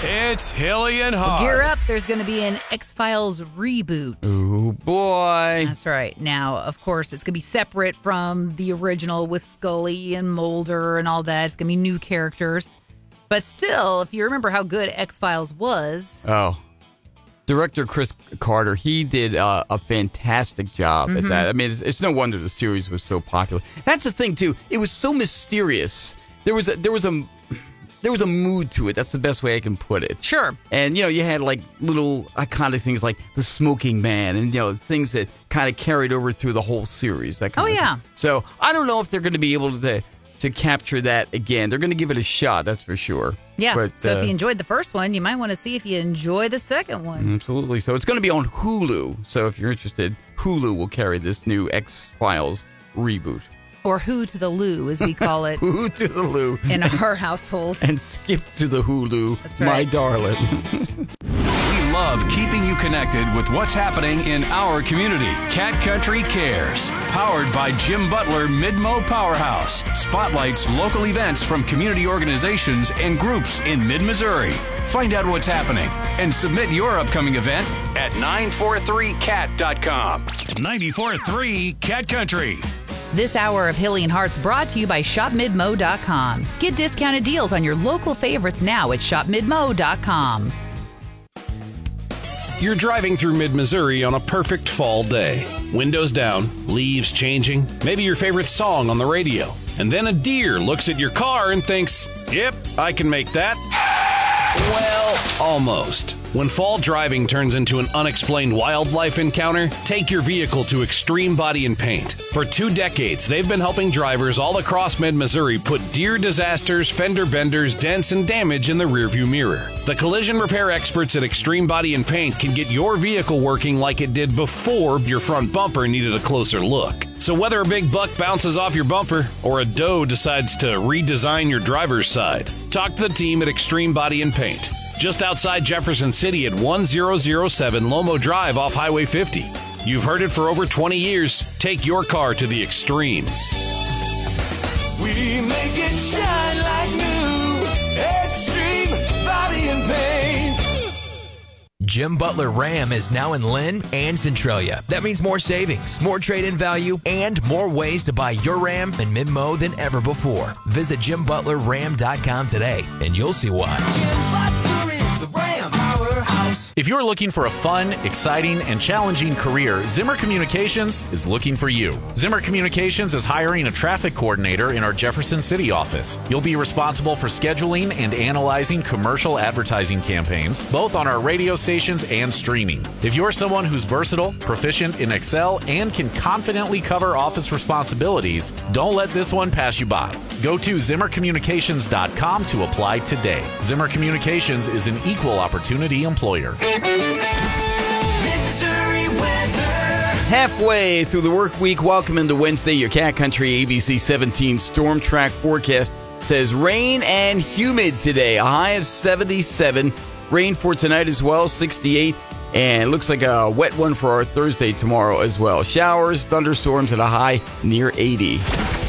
It's Hilly and Hart. Gear up. There's going to be an X-Files reboot. Oh, boy. That's right. Now, of course, it's going to be separate from the original with Scully and Mulder and all that. It's going to be new characters. But still, if you remember how good X-Files was. Oh. Director Chris Carter, he did a fantastic job at that. I mean, it's no wonder the series was so popular. That's the thing, too. It was so mysterious. There was a mood to it. That's the best way I can put it. Sure. And, you had, like, little iconic things like the smoking man and, things that kind of carried over through the whole series. That kind of yeah. thing. So I don't know if they're going to be able to capture that again. They're going to give it a shot, that's for sure. Yeah, but, so if you enjoyed the first one, you might want to see if you enjoy the second one. Absolutely. So it's going to be on Hulu. So if you're interested, Hulu will carry this new X-Files reboot. Or Who to the Loo, as we call it. Who to the Loo. In our household. And Skip to the Hulu, That's right. my darling. We love keeping you connected with what's happening in our community. Cat Country Cares. Powered by Jim Butler Mid-Mo Powerhouse. Spotlights local events from community organizations and groups in mid-Missouri. Find out what's happening and submit your upcoming event at 943cat.com. 94.3 Cat Country. This hour of Hilly and Heart's brought to you by ShopMidmo.com. Get discounted deals on your local favorites now at ShopMidmo.com. You're driving through mid-Missouri on a perfect fall day. Windows down, leaves changing, maybe your favorite song on the radio. And then a deer looks at your car and thinks, yep, I can make that. Well, almost. When fall driving turns into an unexplained wildlife encounter, take your vehicle to Extreme Body and Paint. For 2 decades, they've been helping drivers all across mid-Missouri put deer disasters, fender benders, dents, and damage in the rearview mirror. The collision repair experts at Extreme Body and Paint can get your vehicle working like it did before your front bumper needed a closer look. So whether a big buck bounces off your bumper or a doe decides to redesign your driver's side, talk to the team at Extreme Body and Paint. Just outside Jefferson City at 1007 Lomo Drive off Highway 50. You've heard it for over 20 years. Take your car to the extreme. We make it shine like new. Extreme Body and Paint. Jim Butler Ram is now in Lynn and Centralia. That means more savings, more trade-in value, and more ways to buy your Ram and Mid-Mo than ever before. Visit JimButlerRam.com today, and you'll see why. Jim Butler is the Ram powerhouse. If you're looking for a fun, exciting, and challenging career, Zimmer Communications is looking for you. Zimmer Communications is hiring a traffic coordinator in our Jefferson City office. You'll be responsible for scheduling and analyzing commercial advertising campaigns, both on our radio stations and streaming. If you're someone who's versatile, proficient in Excel, and can confidently cover office responsibilities, don't let this one pass you by. Go to ZimmerCommunications.com to apply today. Zimmer Communications is an equal opportunity employer. Mid-Missouri weather. Halfway through the work week, welcome into Wednesday. Your Cat Country ABC 17 Storm Track forecast says rain and humid today. A high of 77. Rain for tonight as well, 68. And it looks like a wet one for our Thursday tomorrow as well. Showers, thunderstorms at a high near 80.